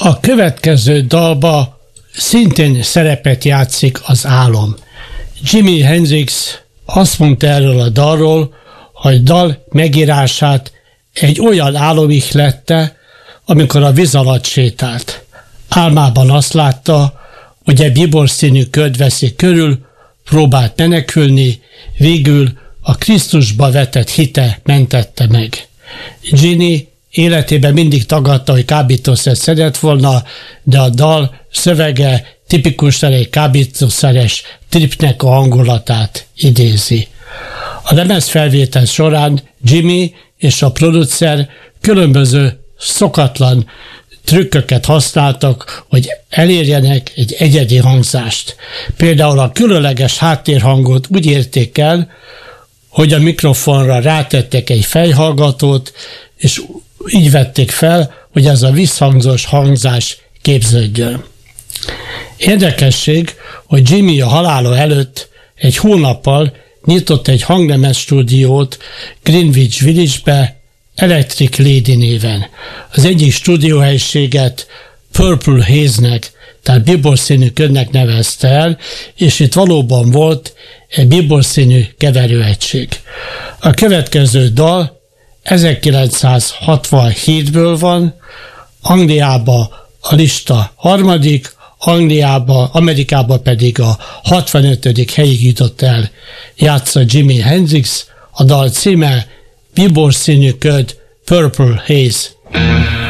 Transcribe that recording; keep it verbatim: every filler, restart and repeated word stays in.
A következő dalba szintén szerepet játszik az álom. Jimi Hendrix azt mondta erről a dalról, hogy dal megírását egy olyan álom ihlette, amikor a víz alatt sétált. Álmában azt látta, hogy egy bíborszínű köd veszi körül, próbált menekülni, végül a Krisztusba vetett hite mentette meg. Ginny életében mindig tagadta, hogy kábítószert szedett volna, de a dal szövege tipikusan egy kábítószeres tripnek a hangulatát idézi. A lemezfelvétel során Jimmy és a producer különböző szokatlan trükköket használtak, hogy elérjenek egy egyedi hangzást. Például a különleges háttérhangot úgy érték el, hogy a mikrofonra rátettek egy fejhallgatót, és így vették fel, hogy ez a visszhangzós hangzás képződjön. Érdekesség, hogy Jimmy a halála előtt egy hónappal nyitott egy hanglemez stúdiót Greenwich Village-be Electric Lady néven. Az egyik stúdióhelyiséget Purple Haze-nek, tehát bíborszínű ködnek nevezte el, és itt valóban volt egy bíborszínű keverőegység. A következő dal ezerkilencszázhatvanhétből van, Angliába a lista harmadik, Angliába, Amerikába pedig a hatvanötödik helyig jutott el, játsza Jimi Hendrix, a dal címe bíborszínű köd, Purple Haze.